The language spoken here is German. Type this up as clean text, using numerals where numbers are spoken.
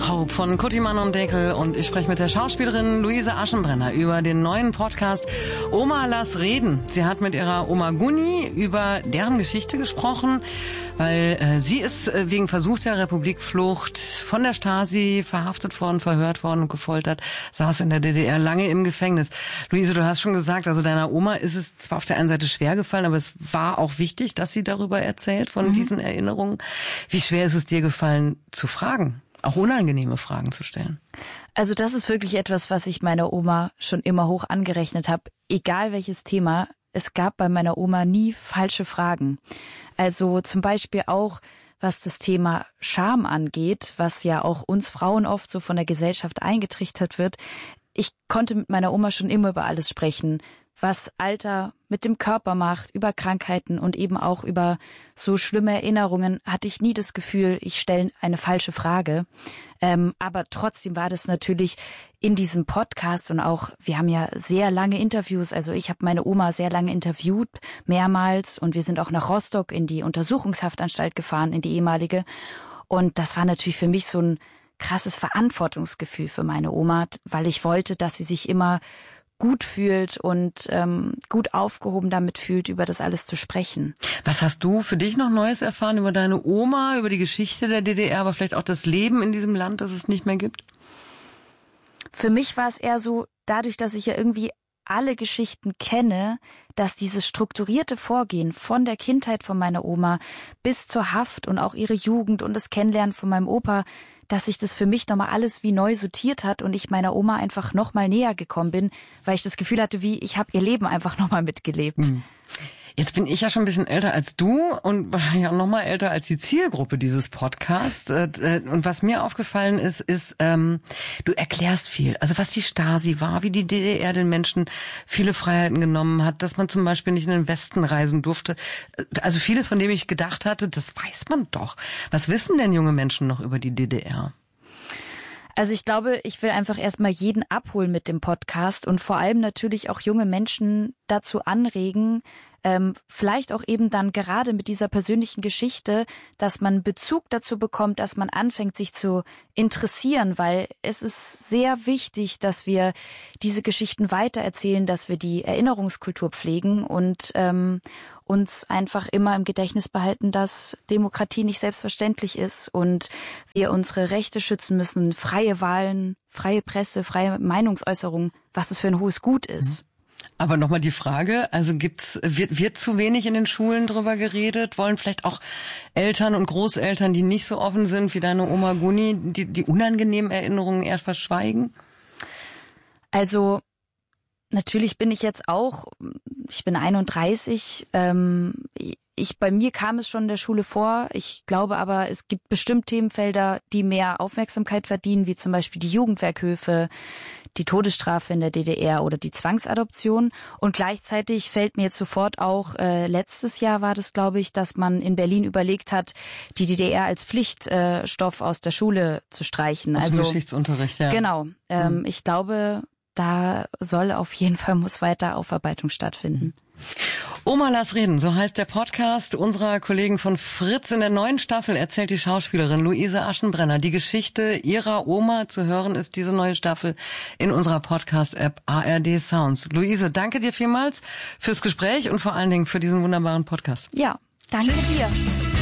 Hope von Kuttimann und Deckel und ich spreche mit der Schauspielerin Luise Aschenbrenner über den neuen Podcast Oma lass reden. Sie hat mit ihrer Oma Gunni über deren Geschichte gesprochen, weil sie ist wegen versuchter Republikflucht von der Stasi verhaftet worden, verhört worden und gefoltert, saß in der DDR lange im Gefängnis. Luise, du hast schon gesagt, also deiner Oma ist es zwar auf der einen Seite schwer gefallen, aber es war auch wichtig, dass sie darüber erzählt, von diesen Erinnerungen. Wie schwer ist es dir gefallen zu fragen? Auch unangenehme Fragen zu stellen. Also das ist wirklich etwas, was ich meiner Oma schon immer hoch angerechnet habe. Egal welches Thema, es gab bei meiner Oma nie falsche Fragen. Also zum Beispiel auch, was das Thema Scham angeht, was ja auch uns Frauen oft so von der Gesellschaft eingetrichtert wird. Ich konnte mit meiner Oma schon immer über alles sprechen, was Alter mit dem Körper macht, über Krankheiten und eben auch über so schlimme Erinnerungen, hatte ich nie das Gefühl, ich stelle eine falsche Frage. Aber trotzdem war das natürlich in diesem Podcast und auch, wir haben ja sehr lange Interviews, also ich habe meine Oma sehr lange interviewt, mehrmals, und wir sind auch nach Rostock in die Untersuchungshaftanstalt gefahren, in die ehemalige. Und das war natürlich für mich so ein krasses Verantwortungsgefühl für meine Oma, weil ich wollte, dass sie sich immer gut fühlt und gut aufgehoben damit fühlt, über das alles zu sprechen. Was hast du für dich noch Neues erfahren über deine Oma, über die Geschichte der DDR, aber vielleicht auch das Leben in diesem Land, das es nicht mehr gibt? Für mich war es eher so, dadurch, dass ich ja irgendwie alle Geschichten kenne, dass dieses strukturierte Vorgehen von der Kindheit von meiner Oma bis zur Haft und auch ihre Jugend und das Kennenlernen von meinem Opa, dass sich das für mich nochmal alles wie neu sortiert hat und ich meiner Oma einfach nochmal näher gekommen bin, weil ich das Gefühl hatte, wie ich habe ihr Leben einfach nochmal mitgelebt. Jetzt bin ich ja schon ein bisschen älter als du und wahrscheinlich auch noch mal älter als die Zielgruppe dieses Podcasts. Und was mir aufgefallen ist, du erklärst viel. Also was die Stasi war, wie die DDR den Menschen viele Freiheiten genommen hat, dass man zum Beispiel nicht in den Westen reisen durfte. Also vieles, von dem ich gedacht hatte, das weiß man doch. Was wissen denn junge Menschen noch über die DDR? Also ich glaube, ich will einfach erstmal jeden abholen mit dem Podcast und vor allem natürlich auch junge Menschen dazu anregen, vielleicht auch eben dann gerade mit dieser persönlichen Geschichte, dass man Bezug dazu bekommt, dass man anfängt, sich zu interessieren, weil es ist sehr wichtig, dass wir diese Geschichten weitererzählen, dass wir die Erinnerungskultur pflegen und uns einfach immer im Gedächtnis behalten, dass Demokratie nicht selbstverständlich ist und wir unsere Rechte schützen müssen, freie Wahlen, freie Presse, freie Meinungsäußerung, was es für ein hohes Gut ist. Aber nochmal die Frage, also wird zu wenig in den Schulen drüber geredet? Wollen vielleicht auch Eltern und Großeltern, die nicht so offen sind wie deine Oma Gunni, die unangenehmen Erinnerungen eher verschweigen? Also natürlich bin ich jetzt auch, ich bin 31, bei mir kam es schon in der Schule vor. Ich glaube aber, es gibt bestimmt Themenfelder, die mehr Aufmerksamkeit verdienen, wie zum Beispiel die Jugendwerkhöfe, die Todesstrafe in der DDR oder die Zwangsadoption. Und gleichzeitig fällt mir jetzt sofort auch, letztes Jahr war das, glaube ich, dass man in Berlin überlegt hat, die DDR als Pflichtstoff aus der Schule zu streichen. Aus dem Geschichtsunterricht, ja. Genau. Ich glaube, da muss weiter Aufarbeitung stattfinden. Oma lass reden, so heißt der Podcast unserer Kollegen von Fritz. In der neuen Staffel erzählt die Schauspielerin Luise Aschenbrenner die Geschichte ihrer Oma. Zu hören ist diese neue Staffel in unserer Podcast-App ARD Sounds. Luise, danke dir vielmals fürs Gespräch und vor allen Dingen für diesen wunderbaren Podcast. Ja, danke dir.